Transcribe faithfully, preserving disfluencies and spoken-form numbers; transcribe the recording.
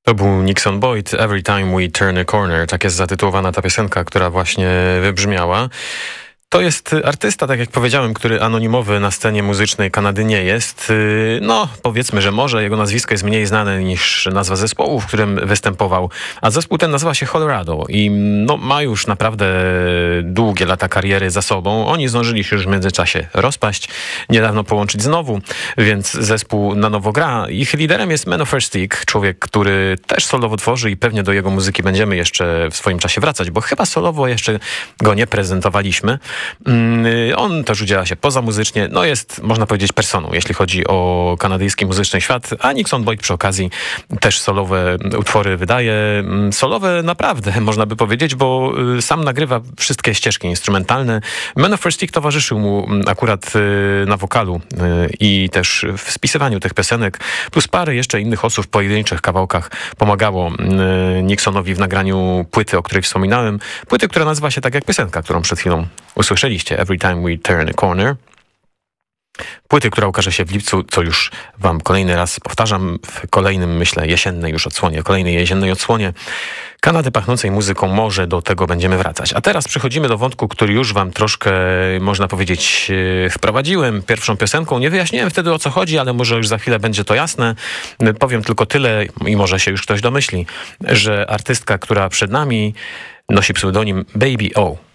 To był Nixon Boyd, Every Time We Turn a Corner. Tak jest zatytułowana ta piosenka, która właśnie wybrzmiała. To jest artysta, tak jak powiedziałem, który anonimowy na scenie muzycznej Kanady nie jest. No, powiedzmy, że może jego nazwisko jest mniej znane niż nazwa zespołu, w którym występował. A zespół ten nazywa się Colorado i no, ma już naprawdę długie lata kariery za sobą. Oni zdążyli się już w międzyczasie rozpaść, niedawno połączyć znowu, więc zespół na nowo gra. Ich liderem jest Man of First Stick, człowiek, który też solowo tworzy i pewnie do jego muzyki będziemy jeszcze w swoim czasie wracać, bo chyba solowo jeszcze go nie prezentowaliśmy. On też udziela się pozamuzycznie, no jest, można powiedzieć, personą, jeśli chodzi o kanadyjski muzyczny świat, a Nixon Boyd przy okazji też solowe utwory wydaje. Solowe naprawdę, można by powiedzieć, bo sam nagrywa wszystkie ścieżki instrumentalne. Man of First Stick towarzyszył mu akurat na wokalu i też w spisywaniu tych piosenek, plus parę jeszcze innych osób w pojedynczych kawałkach pomagało Nixonowi w nagraniu płyty, o której wspominałem. Płyty, która nazywa się tak jak piosenka, którą przed chwilą usłyszeliście, Every Time We Turn a Corner. Płyty, która ukaże się w lipcu, co już wam kolejny raz powtarzam, w kolejnym, myślę, jesiennej już odsłonie, kolejnej jesiennej odsłonie Kanady pachnącej muzyką. Może do tego będziemy wracać. A teraz przechodzimy do wątku, który już wam troszkę, można powiedzieć, wprowadziłem pierwszą piosenką. Nie wyjaśniłem wtedy, o co chodzi, ale może już za chwilę będzie to jasne. Powiem tylko tyle i może się już ktoś domyśli, że artystka, która przed nami, nosi pseudonim Baby O.